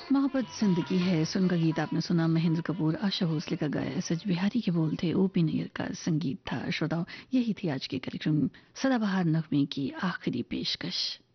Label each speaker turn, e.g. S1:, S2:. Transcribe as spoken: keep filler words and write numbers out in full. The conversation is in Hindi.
S1: मोहब्बत जिंदगी है सुन का गीत आपने सुना। महेंद्र कपूर, आशा भोसले का गाया, एस एच बिहारी के बोल थे, ओपी नैयर का संगीत था। श्रोताओं, यही थी आज के कार्यक्रम सदाबहार नगमे की आखिरी पेशकश।